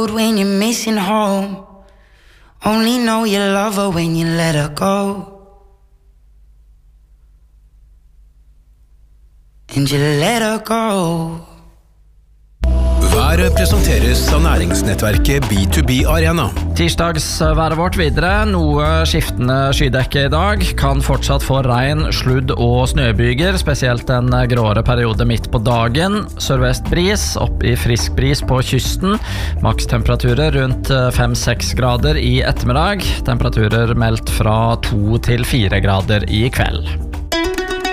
road when you're missing home. Only know you love her when you let her go. And you let her go. Været presenteres av næringsnettverket B2B Arena. Tirsdagsværet vårt videre, noe skiftende skydekke I dag, kan fortsatt få regn, sludd og snøbyger, spesielt en gråere periode midt på dagen. Sørvest bris, opp I frisk bris på kysten, makstemperaturer rundt 5-6 grader I ettermiddag, temperaturer meldt fra 2 til 4 grader I kveld.